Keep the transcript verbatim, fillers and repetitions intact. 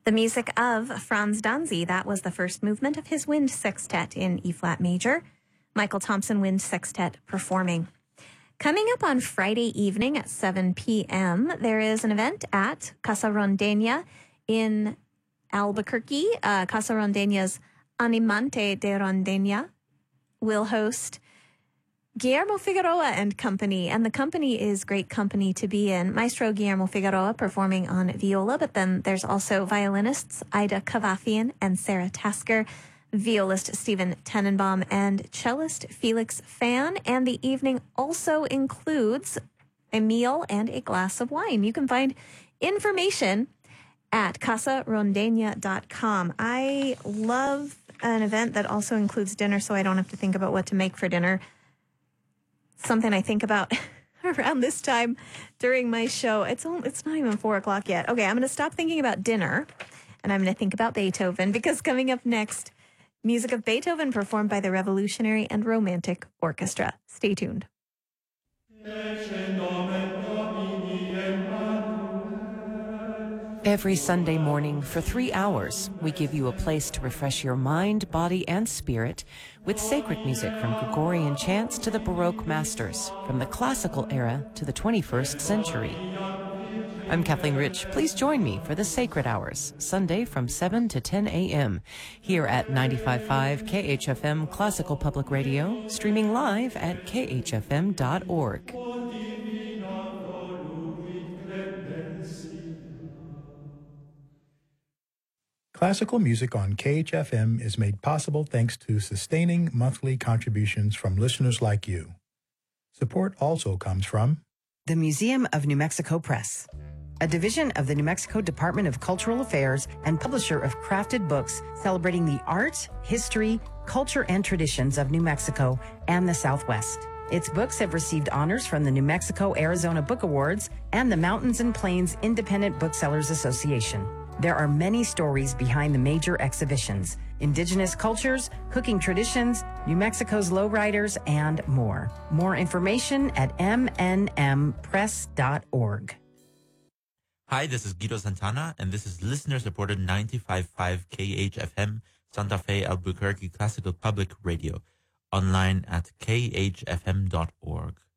The music of Franz Danzi. That was the first movement of his wind sextet in E-flat major. Michael Thompson Wind Sextet performing. Coming up on Friday evening at seven p.m., there is an event at Casa Rondeña in Albuquerque. Uh, Casa Rondeña's Animante de Rondeña will host Guillermo Figueroa and company, and the company is great company to be in. Maestro Guillermo Figueroa performing on viola, but then there's also violinists Ida Kavafian and Sarah Tasker, violist Stephen Tenenbaum, and cellist Felix Fan. And the evening also includes a meal and a glass of wine. You can find information at casa rondeña dot com. I love an event that also includes dinner, so I don't have to think about what to make for dinner. Something I think about around this time during my show. It's only, it's not even four o'clock yet. Okay, I'm going to stop thinking about dinner, and I'm going to think about Beethoven, because coming up next, music of Beethoven performed by the Revolutionary and Romantic Orchestra. Stay tuned. Every Sunday morning for three hours, we give you a place to refresh your mind, body, and spirit with sacred music from Gregorian chants to the Baroque masters, from the classical era to the twenty-first century. I'm Kathleen Rich. Please join me for the Sacred Hours, Sunday from seven to ten a.m. here at ninety-five point five K H F M Classical Public Radio, streaming live at k h f m dot org. Classical music on K H F M is made possible thanks to sustaining monthly contributions from listeners like you. Support also comes from the Museum of New Mexico Press, a division of the New Mexico Department of Cultural Affairs and publisher of crafted books celebrating the art, history, culture, and traditions of New Mexico and the Southwest. Its books have received honors from the New Mexico-Arizona Book Awards and the Mountains and Plains Independent Booksellers Association. There are many stories behind the major exhibitions: indigenous cultures, cooking traditions, New Mexico's lowriders, and more. More information at m n m press dot org. Hi, this is Guido Santana, and this is listener-supported ninety-five point five K H F M Santa Fe Albuquerque Classical Public Radio, online at k h f m dot org.